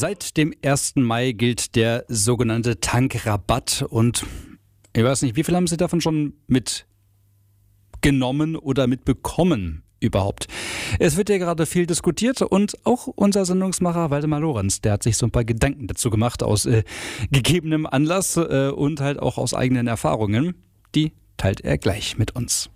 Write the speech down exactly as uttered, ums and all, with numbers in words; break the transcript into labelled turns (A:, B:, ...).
A: Seit dem ersten Mai gilt der sogenannte Tankrabatt und ich weiß nicht, wie viel haben Sie davon schon mitgenommen oder mitbekommen überhaupt? Es wird ja gerade viel diskutiert und auch unser Sendungsmacher Waldemar Lorenz, der hat sich so ein paar Gedanken dazu gemacht aus äh, gegebenem Anlass äh, und halt auch aus eigenen Erfahrungen. Die teilt er gleich mit uns.